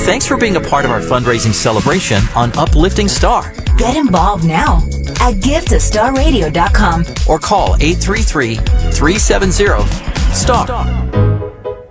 Thanks for being a part of our fundraising celebration on Uplifting Star. Get involved now at givetostarradio.com or call 833-370-STAR.